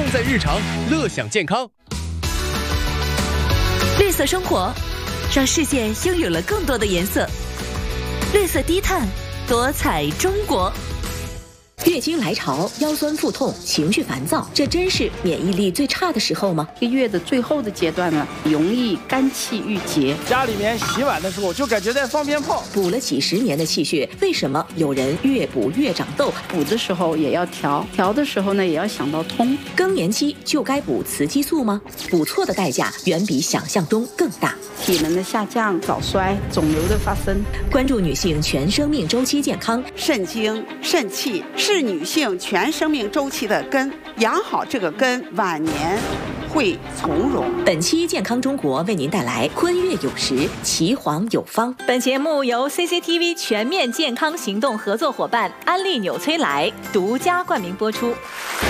在日常，乐享健康。 绿色生活，让世界拥有了更多的颜色。绿色低碳，多彩中国。月经来潮、腰酸腹痛、情绪烦躁，这真是免疫力最差的时候吗？ 月的最后的阶段呢，容易肝气郁结。 家里面洗碗的时候，就感觉在放鞭炮。 补了几10年的气血，为什么有人越补越长痘？ 补的时候也要调，调的时候呢，也要想到通。 更年期就该补雌激素吗？补错的代价远比想象中更大。 体能的下降、早衰、肿瘤的发生。 关注女性全生命周期健康。 肾精、肾气是女性全生命周期的根，养好这个根，晚年会从容。 本期健康中国为您带来坤月有时，岐黄有方。本节目由 CCTV 全面健康行动合作伙伴安利纽崔莱独家冠名播出。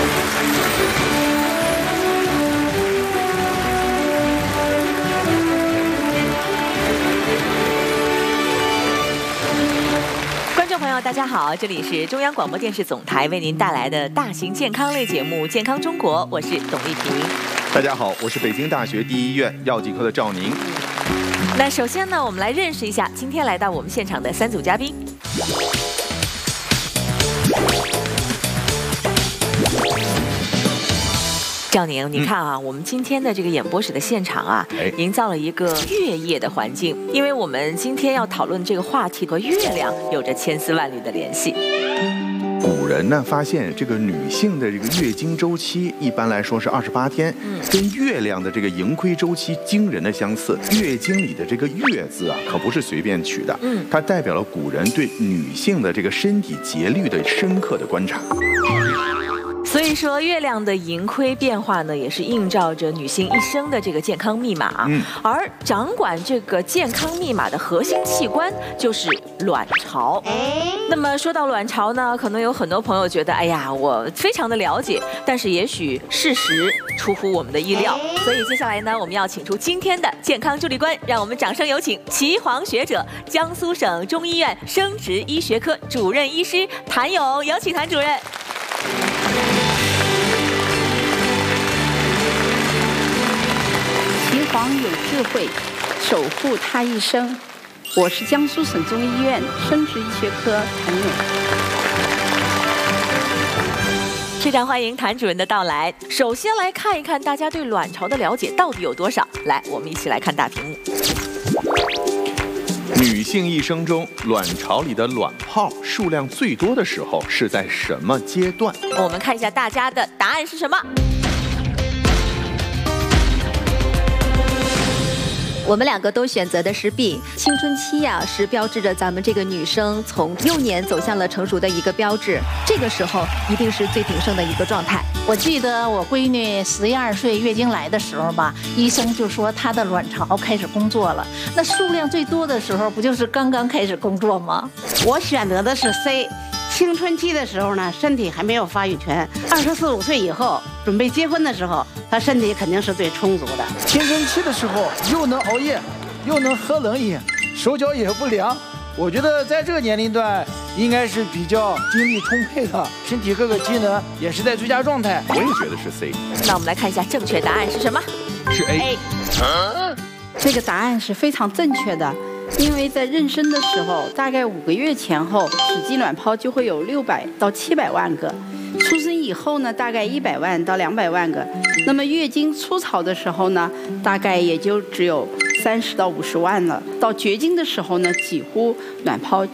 观众朋友大家好，这里是中央广播电视总台为您带来的大型健康类节目《健康中国》，我是董丽萍。 大家好，我是北京大学第一医院药剂科的赵宁。 那首先呢，我们来认识一下今天来到我们现场的3组嘉宾。赵宁，你看啊，我们今天的这个演播室的现场啊，营造了一个月夜的环境，因为我们今天要讨论这个话题和月亮有着千丝万缕的联系。 古人呢发现，这个女性的这个月经周期一般来说是28天，跟月亮的这个盈亏周期惊人的相似。月经里的这个月字啊，可不是随便取的，它代表了古人对女性的这个身体节律的深刻的观察。 所以说，月亮的盈亏变化呢，也是映照着女性一生的这个健康密码。而掌管这个健康密码的核心器官就是卵巢。那么说到卵巢呢，可能有很多朋友觉得，哎呀，我非常的了解，但是也许事实出乎我们的意料。所以接下来呢，我们要请出今天的健康助力官，让我们掌声有请岐黄学者、江苏省中医院生殖医学科主任医师谭勇，有请谭主任。 岐黄有智慧，守护他一生。我是江苏省中医院生殖医学科谭勇。 非常欢迎谭主任的到来。首先来看一看大家对卵巢的了解到底有多少。来，我们一起来看大屏幕。 女性一生中，卵巢里的卵泡数量最多的时候是在什么阶段？ 我们看一下大家的答案是什么。 我们2个都选择的是 B， 青春期呀，是标志着咱们这个女生从幼年走向了成熟的一个标志，这个时候一定是最鼎盛的一个状态。 我记得我闺女11、12岁月经来的时候吧，医生就说她的卵巢开始工作了。那数量最多的时候，不就是刚刚开始工作吗？ 我选择的是 C。青春期的时候呢，身体还没有发育全，24、25岁以后准备结婚的时候，他身体肯定是最充足的。 青春期的时候又能熬夜，又能喝冷饮，手脚也不凉。我觉得在这个年龄段应该是比较精力充沛的，身体各个机能也是在最佳状态。 我也觉得是 C。 那我们来看一下正确答案是什么？ 是 A。 这个答案是非常正确的。因为在妊娠的时候，大概5个月前后，体积卵泡就会有600到700万个；出生以后呢，大概100万到200万个。那么月经初潮的时候呢，大概也就只有30到50万了。到绝经的时候呢，几乎卵泡